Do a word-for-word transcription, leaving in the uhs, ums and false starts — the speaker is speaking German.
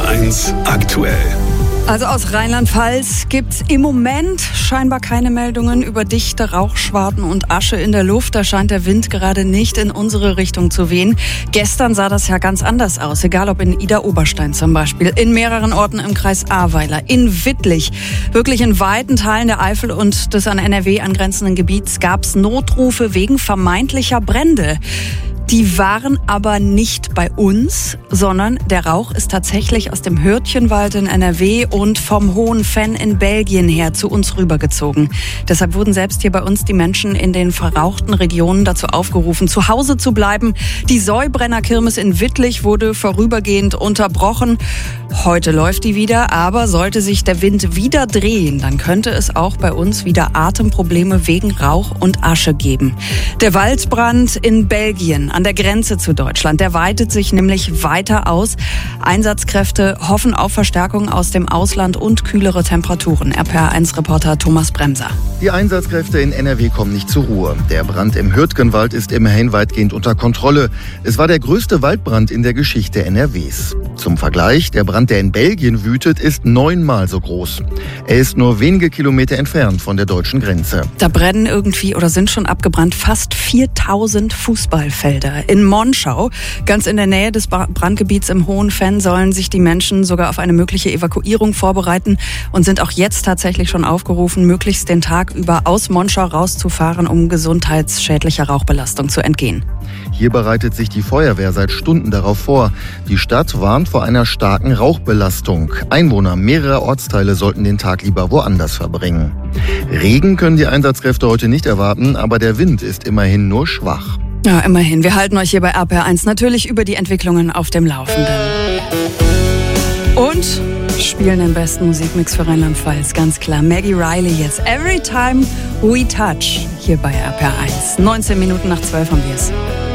R eins aktuell. Also aus Rheinland-Pfalz gibt's im Moment scheinbar keine Meldungen über dichte Rauchschwaden und Asche in der Luft. Da scheint der Wind gerade nicht in unsere Richtung zu wehen. Gestern sah das ja ganz anders aus, egal ob in Idar-Oberstein zum Beispiel, in mehreren Orten im Kreis Ahrweiler, in Wittlich. Wirklich in weiten Teilen der Eifel und des an N R W angrenzenden Gebiets gab's Notrufe wegen vermeintlicher Brände. Die waren aber nicht bei uns, sondern der Rauch ist tatsächlich aus dem Hürtchenwald in N R W und vom Hohen Venn in Belgien her zu uns rübergezogen. Deshalb wurden selbst hier bei uns die Menschen in den verrauchten Regionen dazu aufgerufen, zu Hause zu bleiben. Die Säubrennerkirmes in Wittlich wurde vorübergehend unterbrochen. Heute läuft die wieder, aber sollte sich der Wind wieder drehen, dann könnte es auch bei uns wieder Atemprobleme wegen Rauch und Asche geben. Der Waldbrand in Belgien an der Grenze zu Deutschland, der weitet sich nämlich weiter aus. Einsatzkräfte hoffen auf Verstärkung aus dem Ausland und kühlere Temperaturen. R P R eins Reporter Thomas Bremser. Die Einsatzkräfte in N R W kommen nicht zur Ruhe. Der Brand im Hürtgenwald ist immerhin weitgehend unter Kontrolle. Es war der größte Waldbrand in der Geschichte N R Ws. Zum Vergleich, der Brand, der in Belgien wütet, ist neunmal so groß. Er ist nur wenige Kilometer entfernt von der deutschen Grenze. Da brennen irgendwie oder sind schon abgebrannt fast viertausend Fußballfelder. In Monschau, ganz in der Nähe des Brandgebiets im Hohen Venn, sollen sich die Menschen sogar auf eine mögliche Evakuierung vorbereiten und sind auch jetzt tatsächlich schon aufgerufen, möglichst den Tag über aus Monschau rauszufahren, um gesundheitsschädlicher Rauchbelastung zu entgehen. Hier bereitet sich die Feuerwehr seit Stunden darauf vor. Die Stadt warnt vor einer starken Rauchbelastung. Einwohner mehrerer Ortsteile sollten den Tag lieber woanders verbringen. Regen können die Einsatzkräfte heute nicht erwarten, aber der Wind ist immerhin nur schwach. Ja, immerhin. Wir halten euch hier bei R P R eins natürlich über die Entwicklungen auf dem Laufenden. Und spielen den besten Musikmix für Rheinland-Pfalz, ganz klar. Maggie Riley jetzt. Every Time We Touch hier bei R P R eins. neunzehn Minuten nach zwölf haben wir es.